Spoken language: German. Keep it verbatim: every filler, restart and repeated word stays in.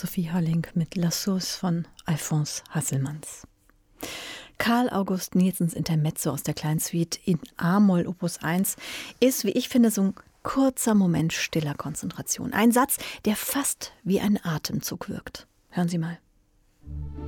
Sophie Halling mit La Source von Alphonse Hasselmanns. Carl August Nielsens Intermezzo aus der Kleinsuite in A-Moll Opus eins ist, wie ich finde, so ein kurzer Moment stiller Konzentration. Ein Satz, der fast wie ein Atemzug wirkt. Hören Sie mal.